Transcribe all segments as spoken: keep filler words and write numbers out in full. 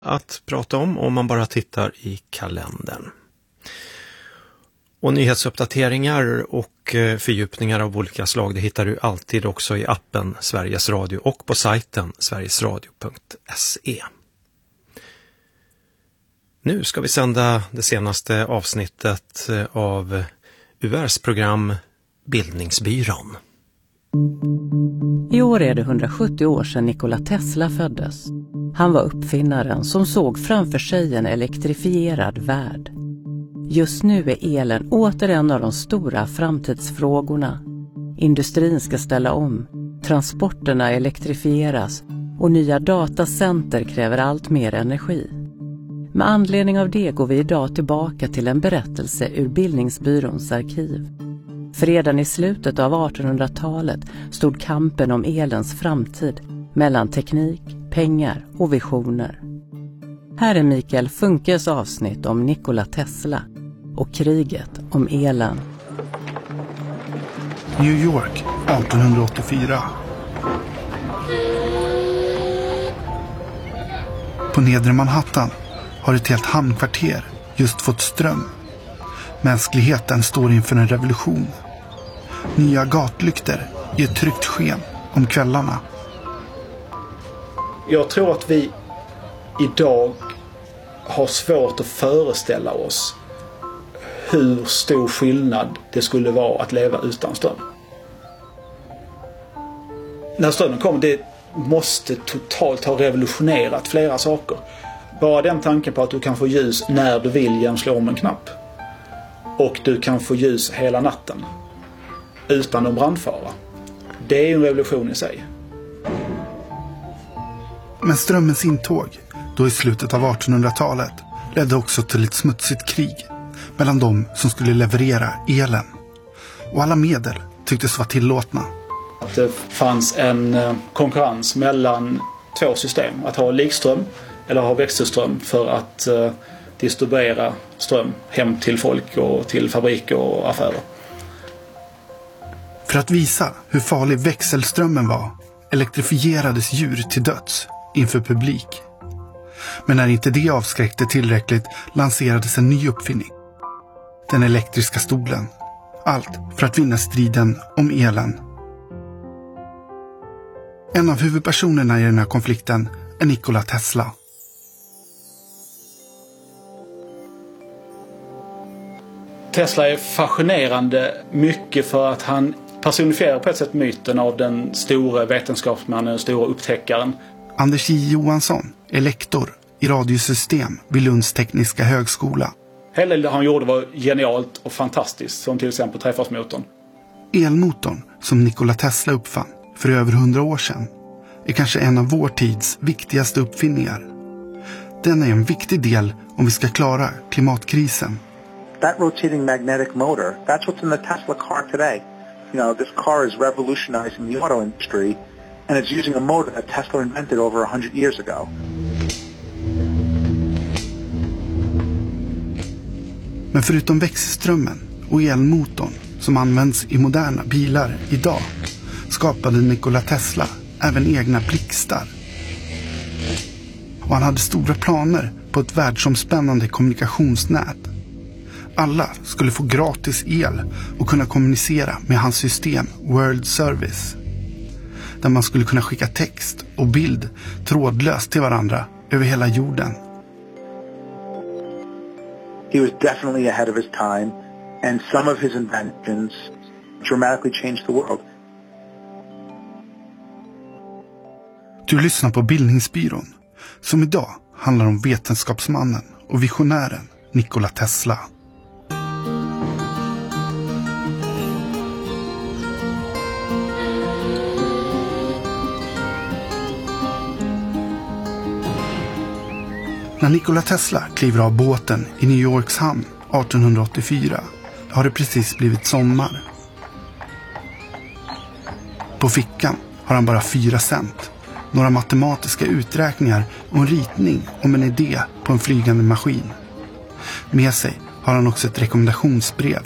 att prata om om man bara tittar i kalendern. Och nyhetsuppdateringar och fördjupningar av olika slag, det hittar du alltid också i appen Sveriges Radio och på sajten sverigesradio punkt se. Nu ska vi sända det senaste avsnittet av U R:s program Bildningsbyrån. I år är det hundrasjuttio år sedan Nikola Tesla föddes. Han var uppfinnaren som såg framför sig en elektrifierad värld. Just nu är elen åter en av de stora framtidsfrågorna. Industrin ska ställa om, transporterna elektrifieras och nya datacenter kräver allt mer energi. Med anledning av det går vi idag tillbaka till en berättelse ur Bildningsbyråns arkiv. För redan i slutet av artonhundratalet stod kampen om elens framtid mellan teknik, pengar och visioner. Här är Mikael Funkes avsnitt om Nikola Tesla och kriget om elen. New York artonhundraåttiofyra. På nedre Manhattan har ett helt hamnkvarter just fått ström. Mänskligheten står inför en revolution. Nya gatlyktor ger tryggt sken om kvällarna. Jag tror att vi idag har svårt att föreställa oss hur stor skillnad det skulle vara att leva utan ström. När strömmen kom, det måste totalt ha revolutionerat flera saker. Bara den tanken på att du kan få ljus när du vill genom slå om en knapp. Och du kan få ljus hela natten utan någon brandfara. Det är ju en revolution i sig. Men strömmens intåg, då i slutet av artonhundratalet, ledde också till ett smutsigt krig mellan de som skulle leverera elen. Och alla medel tycktes vara tillåtna. Det fanns en konkurrens mellan två system. Att ha likström eller ha växelström för att uh, distribuera ström hem till folk och till fabriker och affärer. För att visa hur farlig växelströmmen var elektrifierades djur till döds inför publik. Men när inte det avskräckte tillräckligt lanserades en ny uppfinning. Den elektriska stolen. Allt för att vinna striden om elen. En av huvudpersonerna i den här konflikten är Nikola Tesla. Tesla är fascinerande mycket för att han personifierar på ett sätt myten av den stora vetenskapsmannen, den stora upptäckaren. Anders J. Johansson är lektor i radiosystem vid Lunds tekniska högskola. Hela det han gjorde var genialt och fantastiskt, som till exempel trädgårdsmotorn. Elmotorn som Nikola Tesla uppfann för över hundra år sedan är kanske en av vår tids viktigaste uppfinningar. Den är en viktig del om vi ska klara klimatkrisen. That rotating magnetic motor, that's what's in the Tesla car today. You know, this car is revolutionizing the auto industry, and it's using a motor that Tesla invented over a hundred years ago. Men förutom växelströmmen och elmotorn som används i moderna bilar idag skapade Nikola Tesla även egna blixtar. Och han hade stora planer på ett världsomspännande kommunikationsnät. Alla skulle få gratis el och kunna kommunicera med hans system World Service. Där man skulle kunna skicka text och bild trådlöst till varandra över hela jorden. He was definitely ahead of his time, and some of his inventions dramatically changed the world. Du lyssnar på Bildningsbyrån, som idag handlar om vetenskapsmannen och visionären Nikola Tesla. När Nikola Tesla kliver av båten i New Yorks hamn artonhundraåttiofyra har det precis blivit sommar. På fickan har han bara fyra cent, några matematiska uträkningar och en ritning om en idé på en flygande maskin. Med sig har han också ett rekommendationsbrev.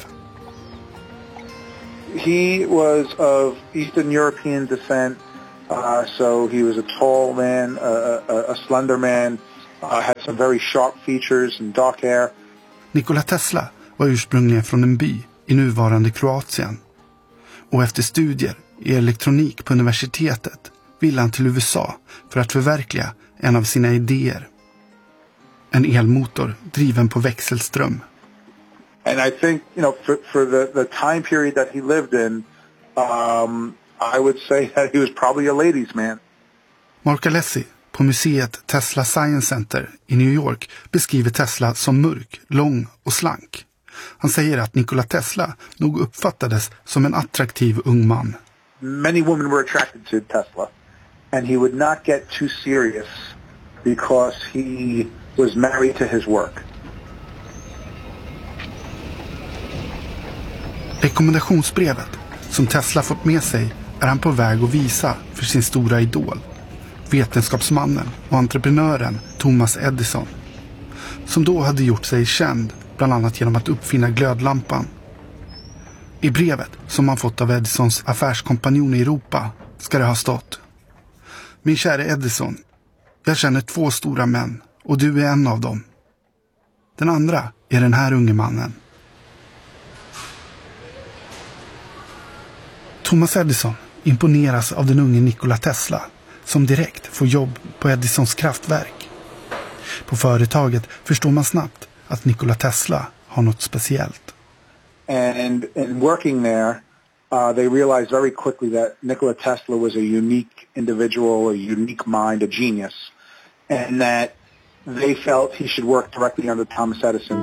He was of Eastern European descent, uh, so he was a tall man, a, a, a slender man. Uh, had some very sharp features and dark hair. Nikola Tesla var ursprungligen från en by i nuvarande Kroatien. Och efter studier i elektronik på universitetet ville han till U S A för att förverkliga en av sina idéer. En elmotor driven på växelström. And I think, you know, for, for the, the time period that he lived in, um, I would say that he was probably a ladies' man. Mark Alessi på museet Tesla Science Center i New York beskriver Tesla som mörk, lång och slank. Han säger att Nikola Tesla nog uppfattades som en attraktiv ung man. Many women were attracted to Tesla, and he would not get too serious because he was married to his work. Rekommendationsbrevet som Tesla fått med sig är han på väg att visa för sin stora idol, vetenskapsmannen och entreprenören Thomas Edison, som då hade gjort sig känd bland annat genom att uppfinna glödlampan. I brevet som han fått av Edisons affärskompanjon i Europa ska det ha stått: Min kära Edison, jag känner två stora män och du är en av dem. Den andra är den här unge mannen. Thomas Edison imponeras av den unge Nikola Tesla som direkt får jobb på Edisons kraftverk. På företaget förstår man snabbt att Nikola Tesla har något speciellt. And in working there, uh, they realized very quickly that Nikola Tesla was a unique individual, a unique mind, a genius, and that they felt he should work directly under Thomas Edison.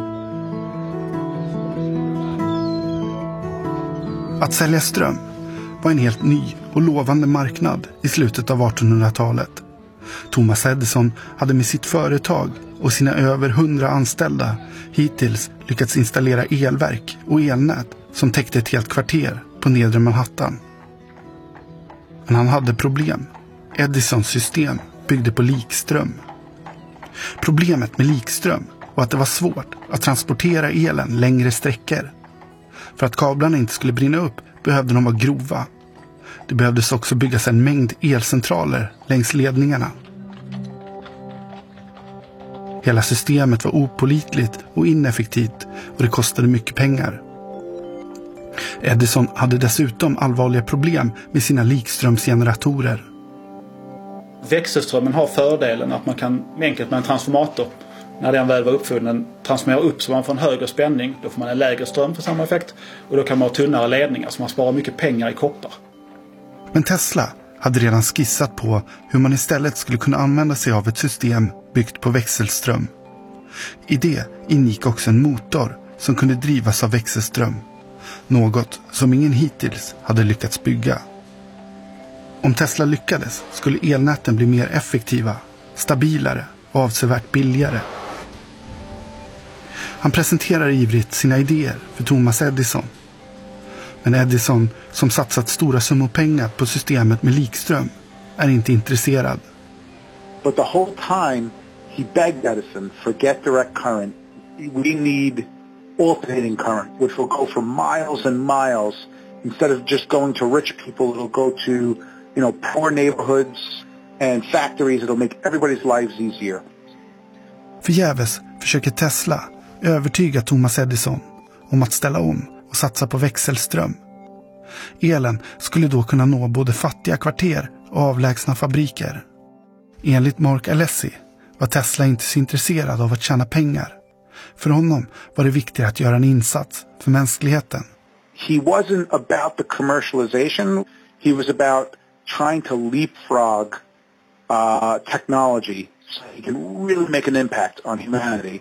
Att sälja ström var en helt ny och lovande marknad i slutet av artonhundratalet. Thomas Edison hade med sitt företag och sina över hundra anställda hittills lyckats installera elverk och elnät som täckte ett helt kvarter på nedre Manhattan. Men han hade problem. Edisons system byggde på likström. Problemet med likström var att det var svårt att transportera elen längre sträckor. För att kablarna inte skulle brinna upp behövde de vara grova. Det behövdes också byggas en mängd elcentraler längs ledningarna. Hela systemet var opålitligt och ineffektivt och det kostade mycket pengar. Edison hade dessutom allvarliga problem med sina likströmsgeneratorer. Växelströmmen har fördelen att man kan enkelt med en transformator, när den väl var uppfunnen, transformera upp så man får en högre spänning. Då får man en lägre ström för samma effekt och då kan man ha tunnare ledningar så man sparar mycket pengar i koppar. Men Tesla hade redan skissat på hur man istället skulle kunna använda sig av ett system byggt på växelström. I det ingick också en motor som kunde drivas av växelström. Något som ingen hittills hade lyckats bygga. Om Tesla lyckades skulle elnäten bli mer effektiva, stabilare och avsevärt billigare. Han presenterar ivrigt sina idéer för Thomas Edison. Men Edison, som satsat stora summor pengar på systemet med likström, är inte intresserad. But the whole time he begged Edison, forget direct current. We need alternating current, which will go for miles and miles. Instead of just going to rich people, it'll go to, you know, poor neighborhoods and factories. It'll make everybody's lives easier. Förgäves försöker Tesla övertyga Thomas Edison om att ställa om och satsa på växelström. Elen skulle då kunna nå både fattiga kvarter och avlägsna fabriker. Enligt Mark Alessi var Tesla inte så intresserad av att tjäna pengar. För honom var det viktigare att göra en insats för mänskligheten. He wasn't about the commercialization. He was about trying to leapfrog uh, technology so he can really make an impact on humanity.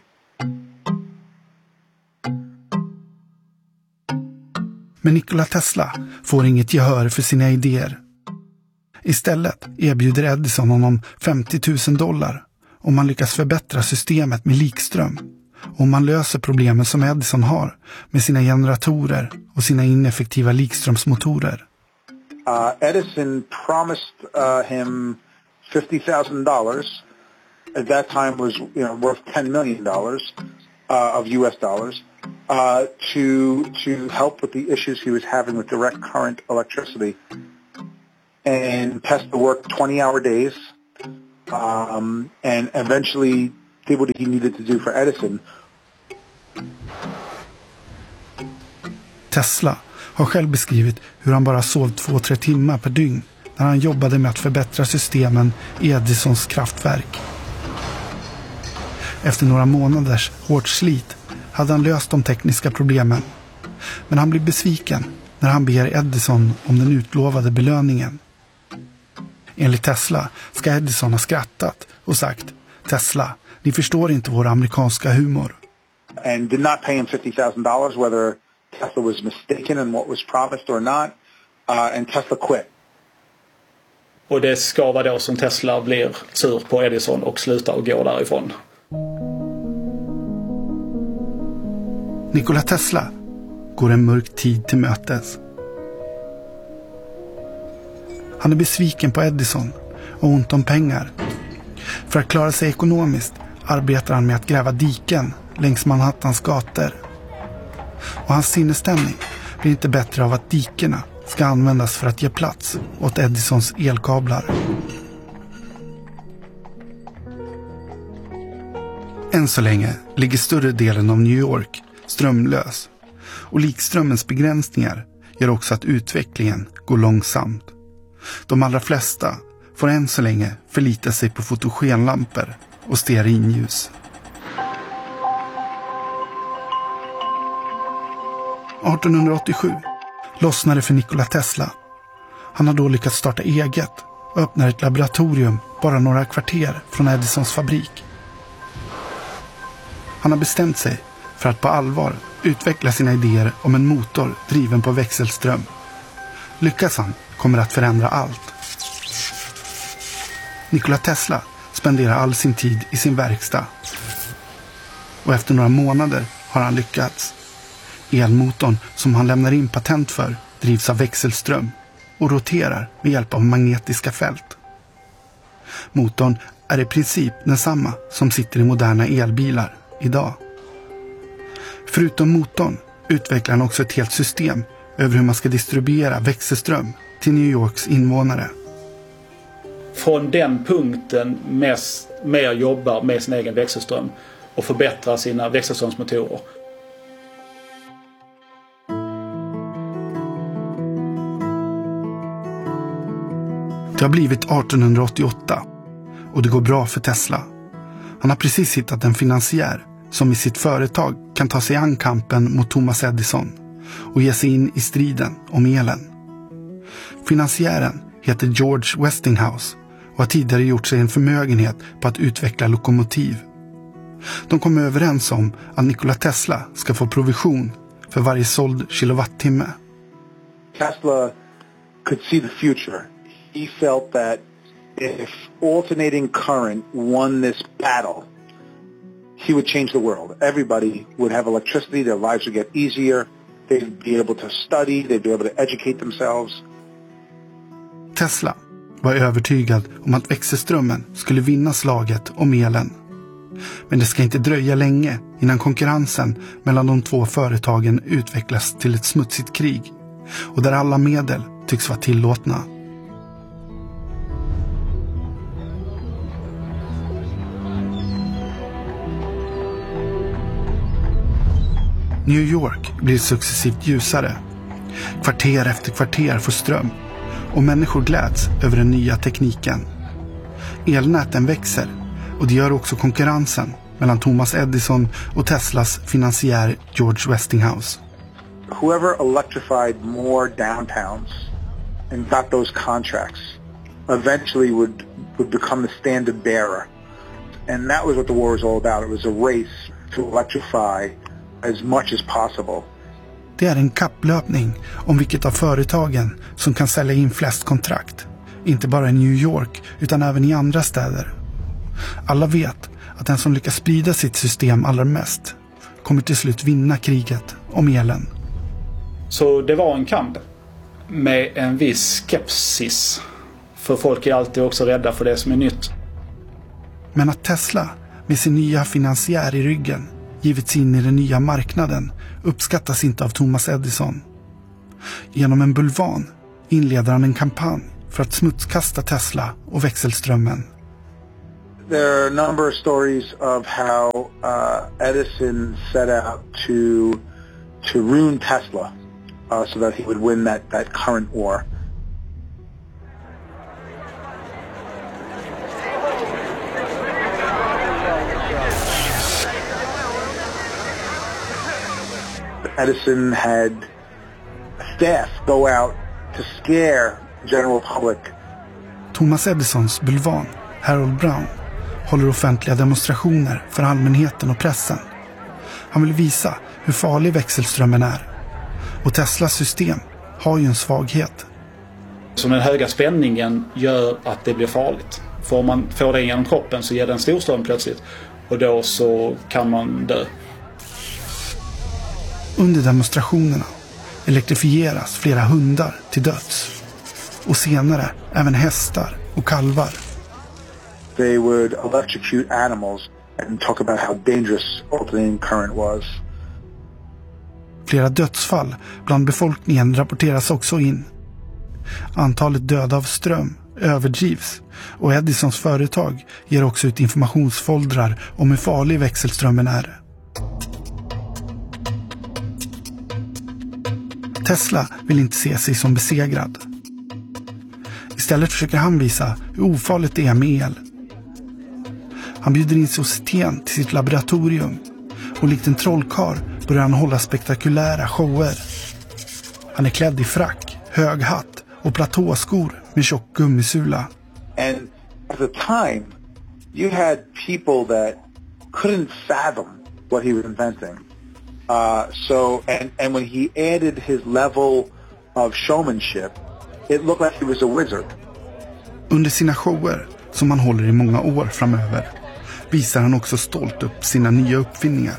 Men Nikola Tesla får inget gehör för sina idéer. Istället erbjuder Edison honom femtio tusen dollar om man lyckas förbättra systemet med likström. Om man löser problemen som Edison har med sina generatorer och sina ineffektiva likströmsmotorer. Uh, Edison promised uh, him fifty thousand dollars. At that time was, you know, worth ten million dollars uh, of U S dollars. Uh, to to help with the issues he was having with direct current electricity, and Tesla worked twenty-hour days, um, and eventually did what he needed to do for Edison. Tesla har själv beskrivit hur han bara sov två, tre timmar per dygn när han jobbade med att förbättra systemen i Edisons kraftverk. Efter några månaders hårt slit hade han löst de tekniska problemen. Men han blir besviken när han ber Edison om den utlovade belöningen. Enligt Tesla ska Edison ha skrattat och sagt: Tesla, ni förstår inte vår amerikanska humor. And did not pay him fifty thousand dollars whether Tesla was mistaken in what was promised or not. Uh, and Tesla quit. Och det ska vara då som Tesla blir sur på Edison och slutar och går därifrån. Nikola Tesla går en mörk tid till mötes. Han är besviken på Edison och ont om pengar. För att klara sig ekonomiskt arbetar han med att gräva diken längs Manhattans gator. Och hans sinnesstämning blir inte bättre av att dikerna ska användas för att ge plats åt Edisons elkablar. Än så länge ligger större delen av New York strömlös, och likströmmens begränsningar gör också att utvecklingen går långsamt. De allra flesta får än så länge förlita sig på fotogenlampor och stearinljus. arton åttiosju lossnade för Nikola Tesla. Han har då lyckats starta eget och öppnar ett laboratorium bara några kvarter från Edisons fabrik. Han har bestämt sig för att på allvar utveckla sina idéer om en motor driven på växelström. Lyckas han kommer att förändra allt. Nikola Tesla spenderar all sin tid i sin verkstad. Och efter några månader har han lyckats. Elmotorn som han lämnar in patent för drivs av växelström och roterar med hjälp av magnetiska fält. Motorn är i princip densamma som sitter i moderna elbilar idag. Förutom motorn utvecklar han också ett helt system över hur man ska distribuera växelström till New Yorks invånare. Från den punkten mest, mer jobbar med sin egen växelström och förbättrar sina växelströmsmotorer. Det har blivit arton åttioåtta och det går bra för Tesla. Han har precis hittat en finansiär som i sitt företag kan ta sig an kampen mot Thomas Edison och ge sig in i striden om elen. Finansiären heter George Westinghouse och har tidigare gjort sig en förmögenhet på att utveckla lokomotiv. De kom överens om att Nikola Tesla ska få provision för varje såld kilowattimme. Tesla could see the future. He felt that if alternating current won this battle, he would change the world. Everybody would have electricity, their lives would get easier, they'd be able to study, they'd be able to educate themselves. Tesla var övertygad om att växelströmmen skulle vinna slaget om elen. Men det ska inte dröja länge innan konkurrensen mellan de två företagen utvecklas till ett smutsigt krig och där alla medel tycks vara tillåtna. New York blir successivt ljusare. Kvarter efter kvarter får ström och människor gläds över den nya tekniken. Elnäten växer och det gör också konkurrensen mellan Thomas Edison och Teslas finansiär George Westinghouse. Whoever electrified more downtowns and got those contracts eventually would, would become the standard bearer. And that was what the war was all about. It was a race to electrify as much as possible. Det är en kapplöpning om vilket av företagen som kan sälja in flest kontrakt. Inte bara i New York utan även i andra städer. Alla vet att den som lyckas sprida sitt system allra mest kommer till slut vinna kriget om elen. Så det var en kamp med en viss skepsis. För folk är alltid också rädda för det som är nytt. Men att Tesla med sin nya finansiär i ryggen givits in i den nya marknaden uppskattas inte av Thomas Edison. Genom en bulvan inleder han en kampanj för att smutskasta Tesla och växelströmmen. there are a number of stories of how uh, Edison set out to to ruin Tesla uh, so that he would win that, that current war. Edison had staff go out to scare general public. Thomas Edisons bulvan, Harold Brown, håller offentliga demonstrationer för allmänheten och pressen. Han vill visa hur farlig växelströmmen är. Och Teslas system har ju en svaghet. Så den höga spänningen gör att det blir farligt. För om man får det genom kroppen så ger det en stor ström plötsligt. Och då så kan man dö. Under demonstrationerna elektrifieras flera hundar till döds. Och senare även hästar och kalvar. They would electrocute animals and talk about how dangerous alternating current was. Flera dödsfall bland befolkningen rapporteras också in. Antalet döda av ström överdrivs och Edisons företag ger också ut informationsfoldrar om hur farlig växelströmmen är. Tesla vill inte se sig som besegrad. Istället försöker han visa hur ofarligt det är med el. Han bjuder in societeten till sitt laboratorium och likt en trollkarl börjar han hålla spektakulära shower. Han är klädd i frack, hög hatt och platåskor med tjock gummisula. And at the time you had people that couldn't fathom what he was inventing. Uh, so and, and when he added his level of showmanship, it looked like he was a wizard. Under sina shower, som han håller i många år framöver, visar han också stolt upp sina nya uppfinningar.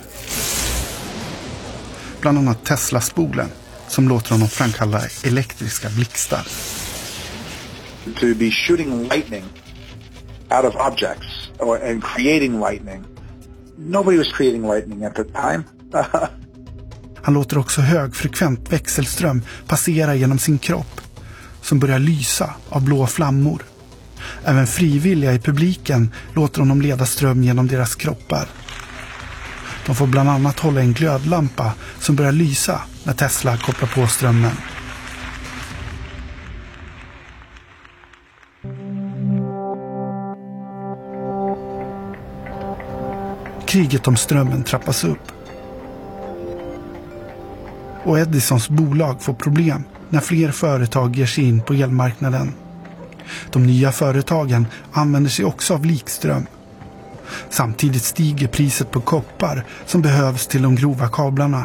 Bland annat Tesla-spolen, som låter honom framkalla elektriska blixtar. To be shooting lightning out of objects or, and creating lightning. Nobody was creating lightning at the time. Han låter också högfrekvent växelström passera genom sin kropp, som börjar lysa av blå flammor. Även frivilliga i publiken låter honom leda ström genom deras kroppar. De får bland annat hålla en glödlampa som börjar lysa när Tesla kopplar på strömmen. Kriget om strömmen trappas upp. Och Edisons bolag får problem när fler företag ger sig in på elmarknaden. De nya företagen använder sig också av likström. Samtidigt stiger priset på koppar som behövs till de grova kablarna.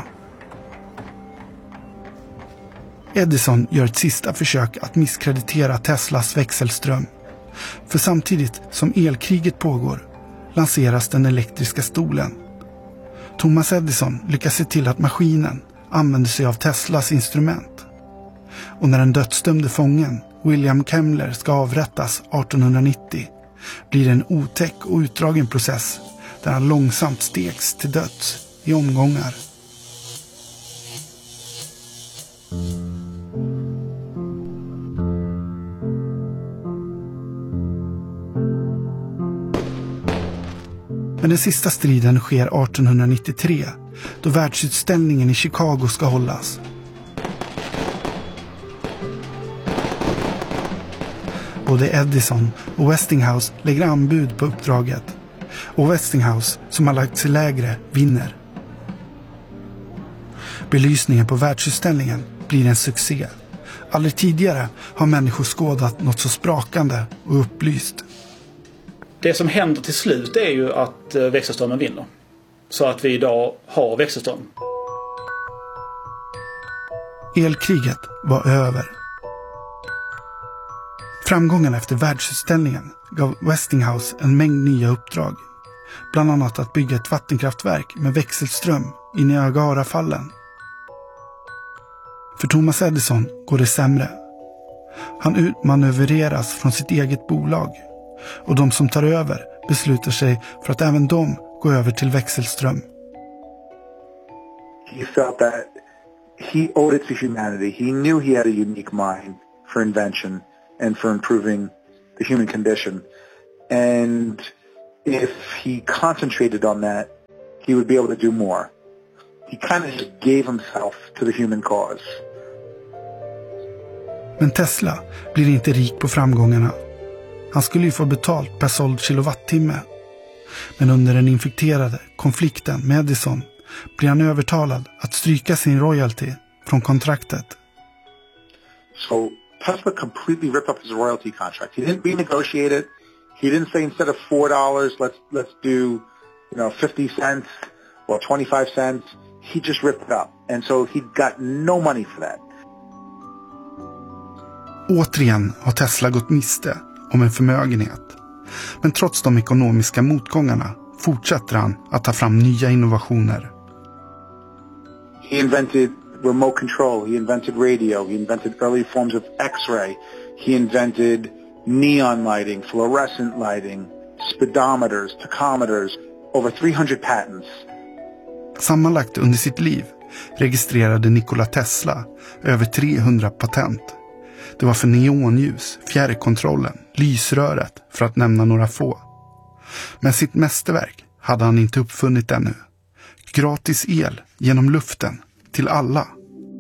Edison gör ett sista försök att misskreditera Teslas växelström. För samtidigt som elkriget pågår lanseras den elektriska stolen. Thomas Edison lyckas se till att maskinen använder sig av Teslas instrument. Och när den dödsdömde fången William Kemmler ska avrättas artonhundranittio blir det en otäck och utdragen process där han långsamt stegs till döds i omgångar. Men den sista striden sker artonhundranittiotre då världsutställningen i Chicago ska hållas. Både Edison och Westinghouse lägger anbud på uppdraget. Och Westinghouse, som har lagt sig lägre, vinner. Belysningen på världsutställningen blir en succé. Aldrig tidigare har människor skådat något så sprakande och upplyst. Det som händer till slut är ju att växelströmmen vinner. Så att vi idag har växelström. Elkriget var över. Framgången efter världsutställningen gav Westinghouse en mängd nya uppdrag. Bland annat att bygga ett vattenkraftverk med växelström i Niagarafallen. För Thomas Edison går det sämre. Han utmanövreras från sitt eget bolag. Och de som tar över beslutar sig för att även de går över till växelström. He felt that he owed it to humanity. He knew he had a unique mind for invention and for improving the human condition. And if he concentrated on that, he would be able to do more. He kind of just gave himself to the human cause. Men Tesla blir inte rik på framgångarna. Han skulle ju få betalt per såld kilowattimme. Men under den infekterade konflikten med Edison blir han övertalad att stryka sin royalty från kontraktet. So Tesla completely ripped up his royalty contract. He didn't renegotiate it. He didn't say instead of four dollars, let's let's do, you know, fifty cents or twenty-five cents. He just ripped it up. And so he got no money for that. Återigen har Tesla gått miste om en förmögenhet. Men trots de ekonomiska motgångarna fortsätter han att ta fram nya innovationer. He invented remote control. He invented radio. He invented early forms of X-ray. He invented neon lighting, fluorescent lighting, speedometers, tachometers, over three hundred patents. Sammanlagt under sitt liv registrerade Nikola Tesla över trehundra patent. Det var för neonljus, fjärrkontrollen, lysröret, för att nämna några få. Men sitt mästerverk hade han inte uppfunnit ännu. Gratis el genom luften till alla.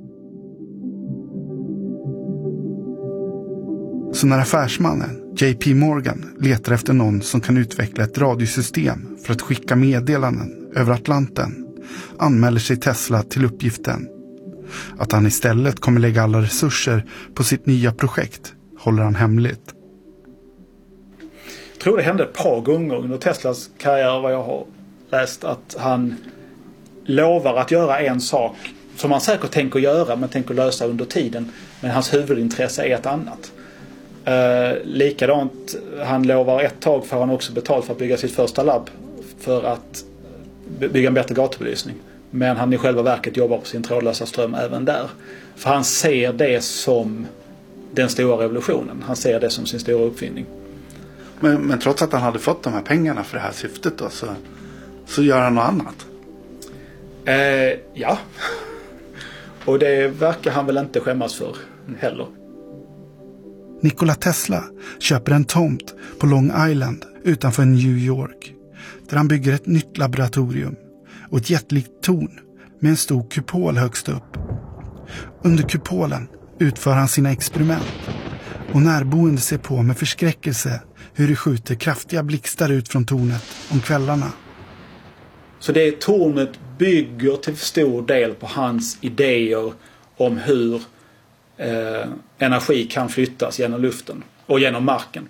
Så när affärsmannen J P Morgan letar efter någon som kan utveckla ett radiosystem för att skicka meddelanden över Atlanten, anmäler sig Tesla till uppgiften. Att han istället kommer lägga alla resurser på sitt nya projekt håller han hemligt. Jag tror det hände ett par gånger under Teslas karriär, vad jag har läst, att han lovar att göra en sak som han säkert tänker göra men tänker lösa under tiden, men hans huvudintresse är ett annat. Eh, likadant, han lovar ett tag för han också betalt för att bygga sitt första labb för att bygga en bättre gatubelysning. Men han i själva verket jobbar på sin trådlösa ström även där. För han ser det som den stora revolutionen. Han ser det som sin stora uppfinning. Men, men trots att han hade fått de här pengarna för det här syftet då, så, så gör han något annat? Eh, ja. Och det verkar han väl inte skämmas för heller. Nikola Tesla köper en tomt på Long Island utanför New York. Där han bygger ett nytt laboratorium och ett jättelikt torn med en stor kupol högst upp. Under kupolen utför han sina experiment och närboende ser på med förskräckelse hur det skjuter kraftiga blixtar ut från tornet om kvällarna. Så det tornet bygger till stor del på hans idéer om hur eh, energi kan flyttas genom luften och genom marken.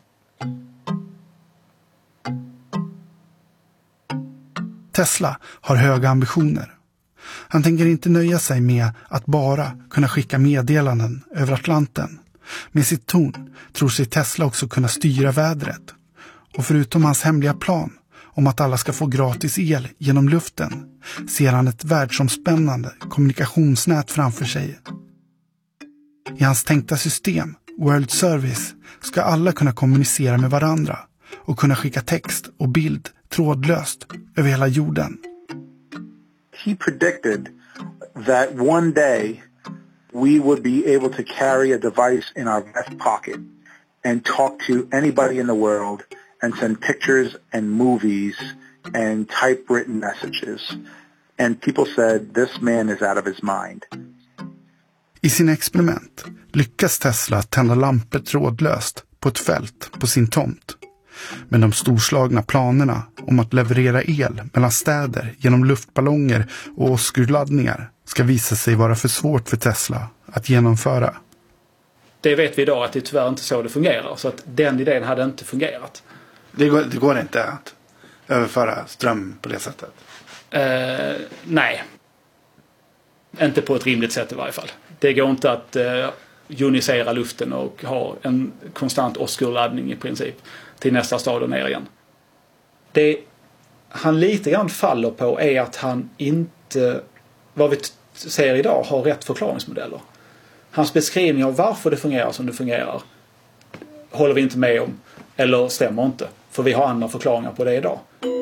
Tesla har höga ambitioner. Han tänker inte nöja sig med att bara kunna skicka meddelanden över Atlanten. Med sitt torn tror sig Tesla också kunna styra vädret. Och förutom hans hemliga plan om att alla ska få gratis el genom luften ser han ett världsomspännande kommunikationsnät framför sig. I hans tänkta system, World Service, ska alla kunna kommunicera med varandra och kunna skicka text och bild trådlöst över hela jorden. He predicted that one day we would be able to carry a device in our vest pocket and talk to anybody in the world and send pictures and movies and typewritten messages. And people said, this man is out of his mind. I sina experiment lyckas Tesla tända lampor trådlöst på ett fält på sin tomt. Men de storslagna planerna om att leverera el mellan städer genom luftballonger och åskurladdningar ska visa sig vara för svårt för Tesla att genomföra. Det vet vi idag att det är tyvärr inte så det fungerar. Så att den idén hade inte fungerat. Det går, det går inte att överföra ström på det sättet? Eh, nej. Inte på ett rimligt sätt i varje fall. Det går inte att eh, ionisera luften och ha en konstant åskurladdning i princip till nästa stad och ner igen. Det han lite grann faller på är att han inte, vad vi ser idag, har rätt förklaringsmodeller. Hans beskrivning av varför det fungerar som det fungerar håller vi inte med om eller stämmer inte. För vi har andra förklaringar på det idag.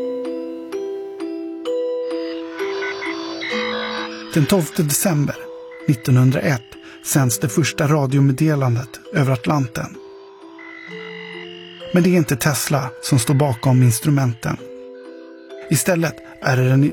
Den tolfte december nittonhundraett sänds det första radiomeddelandet över Atlanten. Men det är inte Tesla som står bakom instrumenten. Istället är det den